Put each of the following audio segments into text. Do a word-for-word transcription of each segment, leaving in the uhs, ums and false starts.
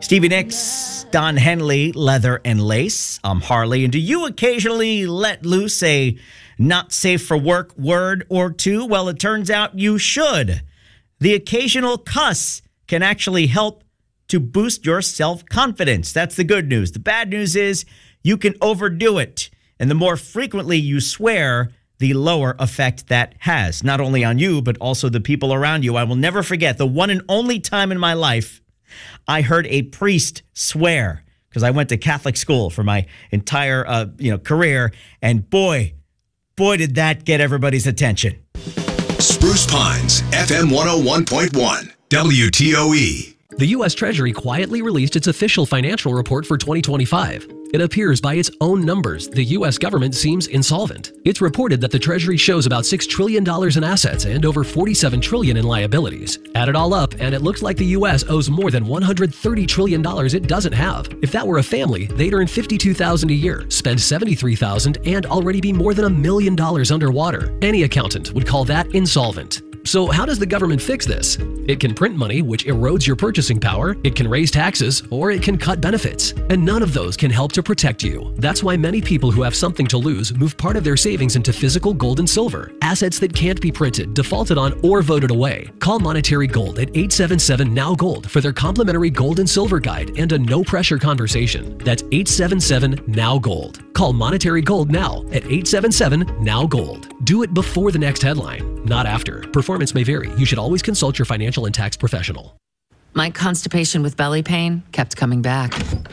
Stevie Nicks, Don Henley, Leather and Lace. I'm Harley. And do you occasionally let loose a not safe for work word or two? Well, it turns out you should. The occasional cuss can actually help to boost your self-confidence. That's the good news. The bad news is you can overdo it. And the more frequently you swear, the lower effect that has, not only on you, but also the people around you. I will never forget the one and only time in my life I heard a priest swear, because I went to Catholic school for my entire uh, you know career, and boy, boy, did that get everybody's attention. Spruce Pines, F M one oh one point one, W T O E. The U S Treasury quietly released its official financial report for twenty twenty-five. It appears by its own numbers, the U S government seems insolvent. It's reported that the Treasury shows about six trillion dollars in assets and over forty-seven trillion dollars in liabilities. Add it all up, and it looks like the U S owes more than one hundred thirty trillion dollars it doesn't have. If that were a family, they'd earn fifty-two thousand dollars a year, spend seventy-three thousand dollars, and already be more than a million dollars underwater. Any accountant would call that insolvent. So how does the government fix this? It can print money, which erodes your purchasing power, it can raise taxes, or it can cut benefits. And none of those can help to protect you. That's why many people who have something to lose move part of their savings into physical gold and silver, assets that can't be printed, defaulted on, or voted away. Call Monetary Gold at eight seven seven N O W Gold for their complimentary gold and silver guide and a no-pressure conversation. That's eight seven seven N O W Gold. Call Monetary Gold now at eight seven seven N O W Gold. Do it before the next headline, not after. Performance may vary. You should always consult your financial and tax professional. My constipation with belly pain kept coming back.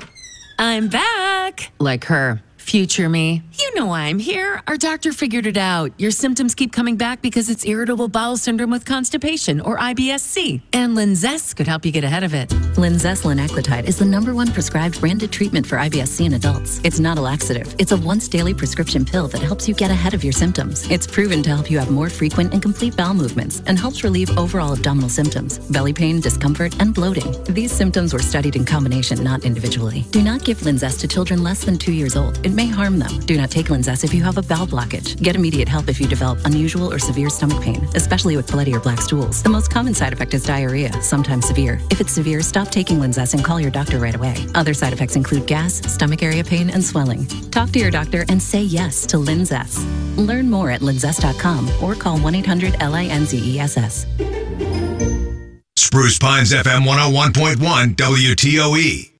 I'm back! Like her. Future me. You know I'm here. Our doctor figured it out. Your symptoms keep coming back because it's irritable bowel syndrome with constipation, or I B S C. And Linzess could help you get ahead of it. Linzess linaclotide is the number one prescribed branded treatment for I B S C in adults. It's not a laxative. It's a once daily prescription pill that helps you get ahead of your symptoms. It's proven to help you have more frequent and complete bowel movements and helps relieve overall abdominal symptoms, belly pain, discomfort, and bloating. These symptoms were studied in combination, not individually. Do not give Linzess to children less than two years old. It may harm them. Do not take Linzess if you have a bowel blockage. Get immediate help if you develop unusual or severe stomach pain, especially with bloody or black stools. The most common side effect is diarrhea, sometimes severe. If it's severe, stop taking Linzess and call your doctor right away. Other side effects include gas, stomach area pain, and swelling. Talk to your doctor and say yes to Linzess. Learn more at linzess dot com or call one eight hundred L I N Z E S S. Spruce Pines, F M one oh one point one, W T O E.